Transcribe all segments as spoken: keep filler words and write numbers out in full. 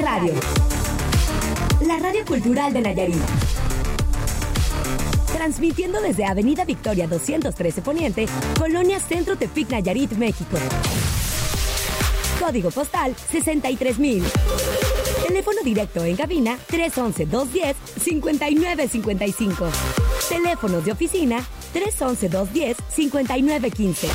Radio, la radio cultural de Nayarit. Transmitiendo desde Avenida Victoria doscientos trece Poniente, Colonia Centro Tepic, Nayarit, México. Código postal sesenta y tres mil. Teléfono directo en cabina tres once, dos diez, cincuenta y nueve cincuenta y cinco. Teléfonos de oficina tres once, dos diez, cincuenta y nueve quince.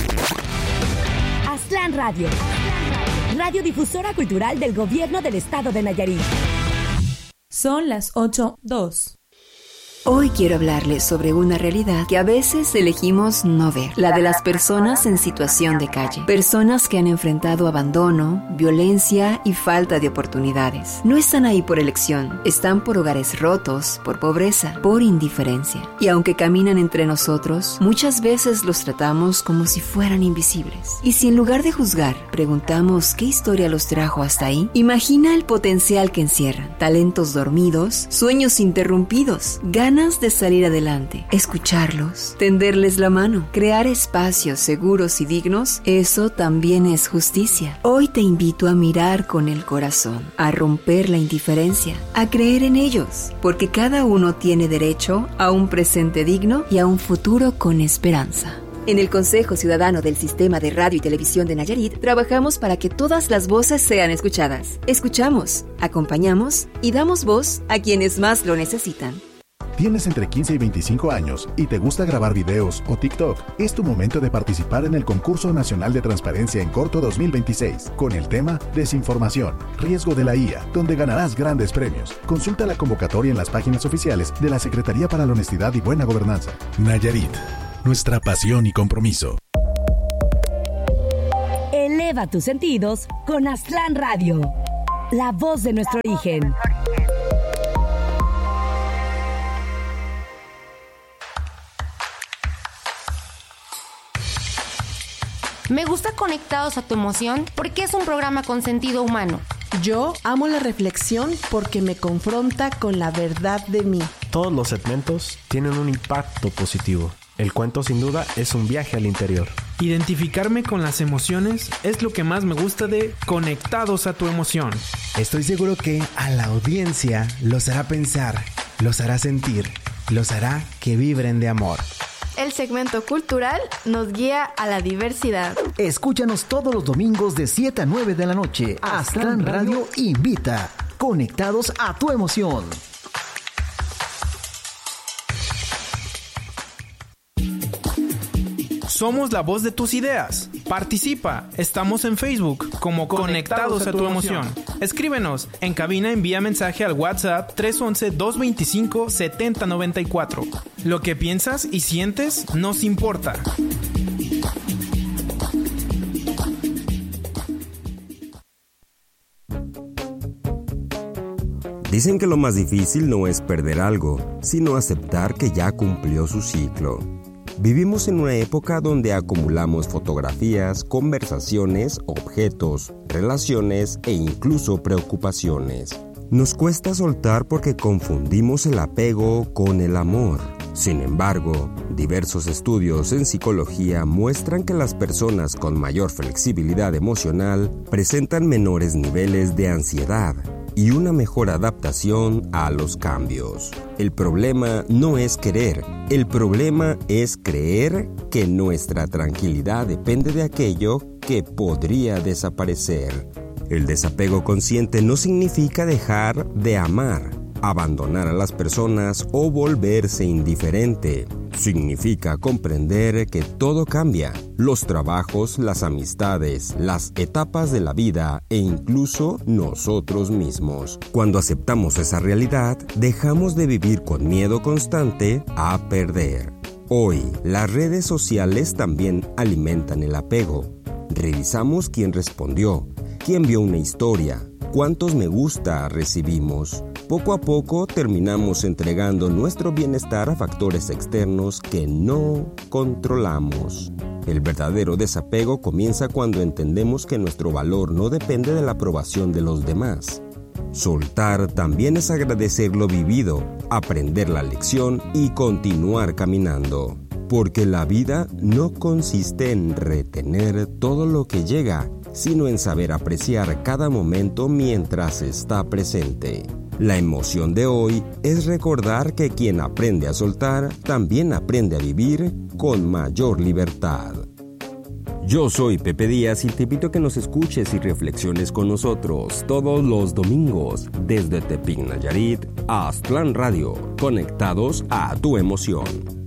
Aztlán Radio, radiodifusora cultural del Gobierno del Estado de Nayarit. Son las ocho dos. Hoy quiero hablarles sobre una realidad que a veces elegimos no ver, la de las personas en situación de calle. Personas que han enfrentado abandono, violencia y falta de oportunidades. No están ahí por elección, están por hogares rotos, por pobreza, por indiferencia. Y aunque caminan entre nosotros, muchas veces los tratamos como si fueran invisibles. Y si en lugar de juzgar, preguntamos qué historia los trajo hasta ahí, imagina el potencial que encierran. Talentos dormidos, sueños interrumpidos, ganas de salir adelante, escucharlos, tenderles la mano, crear espacios seguros y dignos, eso también es justicia. Hoy te invito a mirar con el corazón, a romper la indiferencia, a creer en ellos, porque cada uno tiene derecho a un presente digno y a un futuro con esperanza. En el Consejo Ciudadano del Sistema de Radio y Televisión de Nayarit, trabajamos para que todas las voces sean escuchadas. Escuchamos, acompañamos y damos voz a quienes más lo necesitan. ¿Tienes entre quince y veinticinco años y te gusta grabar videos o TikTok? Es tu momento de participar en el Concurso Nacional de Transparencia en Corto dos mil veintiséis, con el tema Desinformación, riesgo de la I A, donde ganarás grandes premios. Consulta la convocatoria en las páginas oficiales de la Secretaría para la Honestidad y Buena Gobernanza. Nayarit, nuestra pasión y compromiso. Eleva tus sentidos con Aztlán Radio, la voz de nuestro origen. Me gusta Conectados a tu Emoción porque es un programa con sentido humano. Yo amo la reflexión porque me confronta con la verdad de mí. Todos los segmentos tienen un impacto positivo. El cuento sin duda es un viaje al interior. Identificarme con las emociones es lo que más me gusta de Conectados a tu Emoción. Estoy seguro que a la audiencia los hará pensar, los hará sentir, los hará que vibren de amor. El segmento cultural nos guía a la diversidad. Escúchanos todos los domingos de siete a nueve de la noche. Aztlán Radio invita. Conectados a tu emoción. Somos la voz de tus ideas. Participa. Estamos en Facebook como Conectados, Conectados a tu emoción. Escríbenos. En cabina envía mensaje al WhatsApp tres once, dos veinticinco, setenta noventa y cuatro. Lo que piensas y sientes nos importa. Dicen que lo más difícil no es perder algo, sino aceptar que ya cumplió su ciclo. Vivimos en una época donde acumulamos fotografías, conversaciones, objetos, relaciones e incluso preocupaciones. Nos cuesta soltar porque confundimos el apego con el amor. Sin embargo, diversos estudios en psicología muestran que las personas con mayor flexibilidad emocional presentan menores niveles de ansiedad y una mejor adaptación a los cambios. El problema no es querer, el problema es creer que nuestra tranquilidad depende de aquello que podría desaparecer. El desapego consciente no significa dejar de amar, abandonar a las personas o volverse indiferente. Significa comprender que todo cambia, los trabajos, las amistades, las etapas de la vida e incluso nosotros mismos. Cuando aceptamos esa realidad, dejamos de vivir con miedo constante a perder. Hoy, las redes sociales también alimentan el apego. Revisamos quién respondió, quién vio una historia, cuántos me gusta recibimos. Poco a poco terminamos entregando nuestro bienestar a factores externos que no controlamos. El verdadero desapego comienza cuando entendemos que nuestro valor no depende de la aprobación de los demás. Soltar también es agradecer lo vivido, aprender la lección y continuar caminando. Porque la vida no consiste en retener todo lo que llega, sino en saber apreciar cada momento mientras está presente. La emoción de hoy es recordar que quien aprende a soltar, también aprende a vivir con mayor libertad. Yo soy Pepe Díaz y te invito a que nos escuches y reflexiones con nosotros todos los domingos desde Tepic, Nayarit, a Aztlán Radio, conectados a tu emoción.